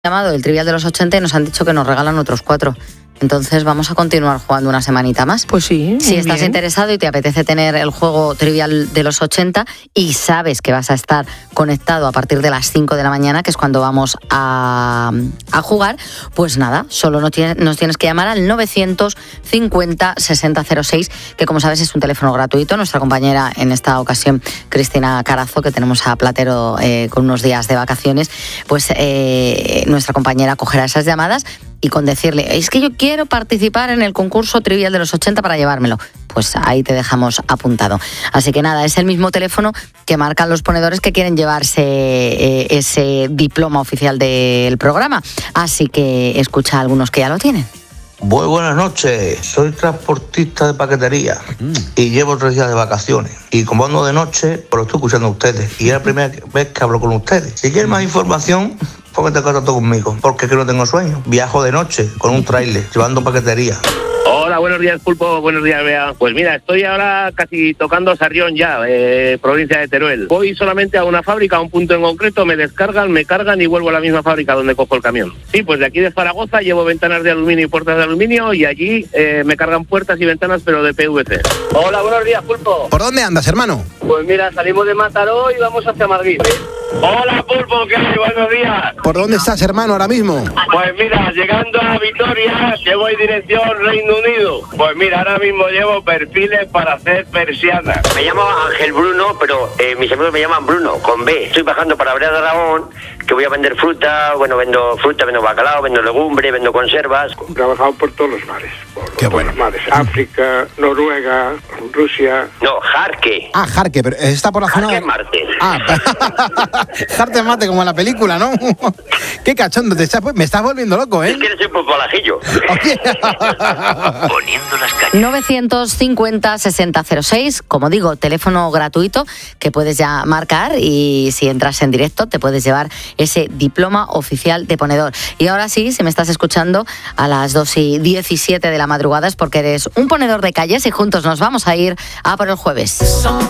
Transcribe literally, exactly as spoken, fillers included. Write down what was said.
llamado el Trivial de los ochenta y nos han dicho que nos regalan otros cuatro. Entonces vamos a continuar jugando una semanita más. Pues sí. Si estás bien. interesado y te apetece tener el juego Trivial de los ochenta y sabes que vas a estar conectado a partir de las cinco de la mañana, que es cuando vamos a, a jugar, pues nada, solo nos tienes, nos tienes que llamar al novecientos cincuenta sesenta cero seis, que como sabes es un teléfono gratuito. Nuestra compañera en esta ocasión, Cristina Carazo, que tenemos a Platero eh, con unos días de vacaciones, pues eh, nuestra compañera cogerá esas llamadas y con decirle, es que yo quiero participar en el concurso Trivial de los ochenta para llevármelo, pues ahí te dejamos apuntado. Así que nada, es el mismo teléfono que marcan los ponedores que quieren llevarse eh, ese diploma oficial del programa. Así que escucha a algunos que ya lo tienen. Muy buenas noches, soy transportista de paquetería mm. y llevo tres días de vacaciones. Y como ando de noche, pues lo estoy escuchando a ustedes. Y es la primera vez que hablo con ustedes. Si quieres más información, póngate en contacto conmigo, porque es que no tengo sueño. Viajo de noche con un tráiler, llevando paquetería. Hola, buenos días, Pulpo, buenos días, Bea. Pues mira, estoy ahora casi tocando Sarrión ya, eh, provincia de Teruel. Voy solamente a una fábrica, a un punto en concreto, me descargan, me cargan y vuelvo a la misma fábrica donde cojo el camión. Sí, pues de aquí de Zaragoza llevo ventanas de aluminio y puertas de aluminio y allí eh, me cargan puertas y ventanas, pero de P V C. Hola, buenos días, Pulpo. ¿Por dónde andas, hermano? Pues mira, salimos de Mataró y vamos hacia Madrid. Hola, Pulpo, ¿qué hay? Buenos días. ¿Por dónde estás, hermano, ahora mismo? Pues mira, llegando a Vitoria, que voy dirección Reino Unido. Pues mira, ahora mismo llevo perfiles para hacer persianas. Me llamo Ángel Bruno, pero eh, mis amigos me llaman Bruno, con B. Estoy bajando para Brea de Aragón, que voy a vender fruta, bueno, vendo fruta, vendo bacalao, vendo legumbre, vendo conservas. He trabajado por todos los mares, por Qué todos bueno. los mares. África, Noruega, Rusia. No, Jarque. Ah, Jarque, pero está por la zona... Jarque Marte. Ah, Jarte Mate, como en la película, ¿no? Qué cachondo, te estás... me estás volviendo loco, ¿eh? Es que eres un poco alajillo. Poniendo las calles. novecientos cincuenta sesenta cero seis, como digo, teléfono gratuito que puedes ya marcar y si entras en directo te puedes llevar ese diploma oficial de ponedor. Y ahora sí, si me estás escuchando a las dos y diecisiete de la madrugada es porque eres un ponedor de calles y juntos nos vamos a ir a por el jueves.